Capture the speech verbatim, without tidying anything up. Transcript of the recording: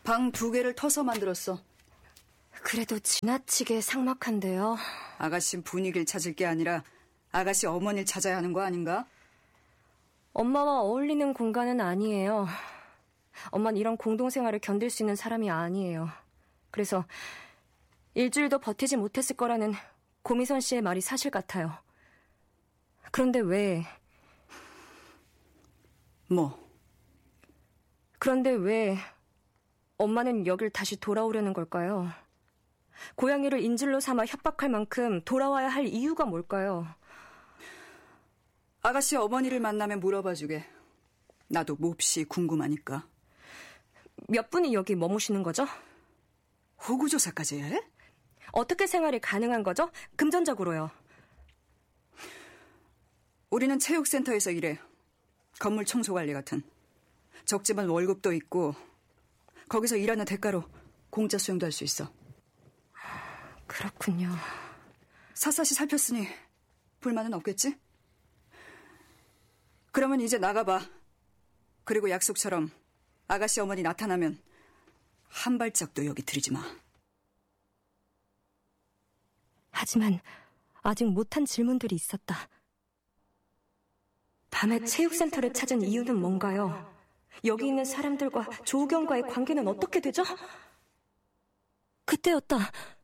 방 두 개를 터서 만들었어. 그래도 지나치게 삭막한데요. 아가씨 분위기를 찾을 게 아니라 아가씨 어머니를 찾아야 하는 거 아닌가? 엄마와 어울리는 공간은 아니에요. 엄마는 이런 공동생활을 견딜 수 있는 사람이 아니에요. 그래서 일주일도 버티지 못했을 거라는 고미선 씨의 말이 사실 같아요. 그런데 왜... 뭐? 그런데 왜 엄마는 여길 다시 돌아오려는 걸까요? 고양이를 인질로 삼아 협박할 만큼 돌아와야 할 이유가 뭘까요? 아가씨 어머니를 만나면 물어봐주게. 나도 몹시 궁금하니까. 몇 분이 여기 머무시는 거죠? 호구조사까지 해? 어떻게 생활이 가능한 거죠? 금전적으로요. 우리는 체육센터에서 일해. 건물 청소관리 같은. 적지만 월급도 있고 거기서 일하는 대가로 공짜 수영도 할 수 있어. 그렇군요. 샅샅이 살폈으니 불만은 없겠지? 그러면 이제 나가봐. 그리고 약속처럼 아가씨 어머니 나타나면 한 발짝도 여기 들이지 마. 하지만 아직 못한 질문들이 있었다. 밤에 체육센터를 찾은 이유는 뭔가요? 여기 있는 사람들과 조우경과의 관계는 어떻게 되죠? 그때였다.